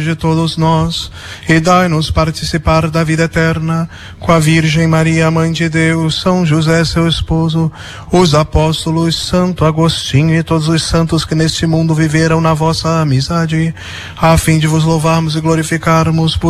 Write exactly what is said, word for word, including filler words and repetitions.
de todos nós, e dai-nos participar da vida eterna, com a Virgem Maria, Mãe de Deus, São José, seu esposo, os apóstolos, Santo Agostinho e todos os santos que neste mundo viveram na vossa amizade, a fim de vos louvarmos e glorificarmos por